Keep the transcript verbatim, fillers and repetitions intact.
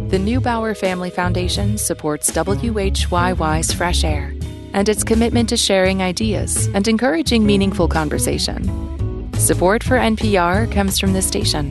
The Neubauer Family Foundation supports W H Y Y's Fresh Air and its commitment to sharing ideas and encouraging meaningful conversation. Support for N P R comes from this station.